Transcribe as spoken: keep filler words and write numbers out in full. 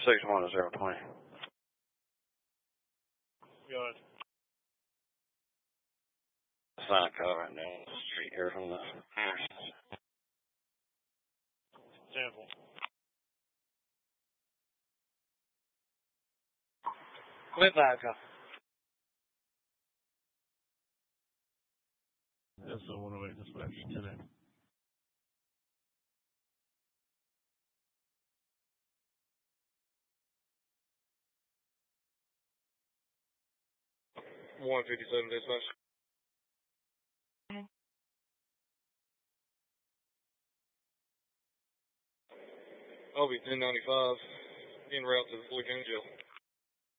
six one zero twenty. Go ahead. Sign a car right down the street here from the Sample. With vodka. Yes, I want to wait dispatch today. one fifty-seven dispatch. I'll be ten ninety-five en route to the Fully County Jail.